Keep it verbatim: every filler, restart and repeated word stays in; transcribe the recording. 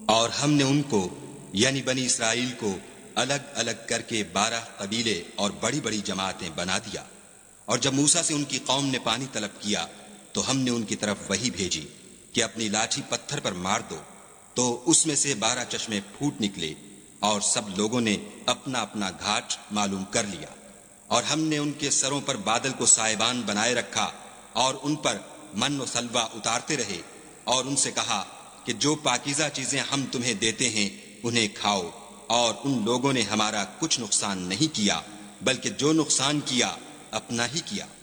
और हमने उनको यानी बनी इसराइल को अलग अलग करके बारह कबीले और बड़ी बड़ी जमातें बना दिया। और जब मूसा से उनकी कौम ने पानी तलब किया तो हमने उनकी तरफ वही भेजी कि अपनी लाठी पत्थर पर मार दो, तो उसमें से बारह चश्मे फूट निकले और सब लोगों ने अपना अपना घाट मालूम कर लिया। और हमने उनके सरों पर बादल को साइबान बनाए रखा और उन पर मन व सलवा उतारते रहे और उनसे कहा कि जो पाकीज़ा चीजें हम तुम्हें देते हैं उन्हें खाओ। और उन लोगों ने हमारा कुछ नुकसान नहीं किया, बल्कि जो नुकसान किया अपना ही किया।